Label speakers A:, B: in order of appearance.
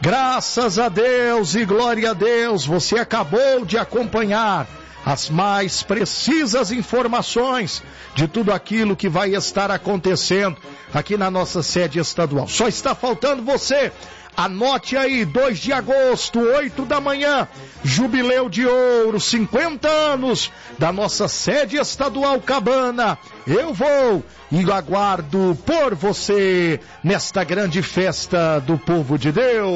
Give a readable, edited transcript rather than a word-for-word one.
A: Graças a Deus e glória a Deus, você acabou de acompanhar as mais precisas informações de tudo aquilo que vai estar acontecendo aqui na nossa sede estadual. Só está faltando você. Anote aí, 2 de agosto, 8 da manhã, Jubileu de Ouro, 50 anos da nossa sede estadual Cabana. Eu vou e aguardo por você nesta grande festa do povo de Deus.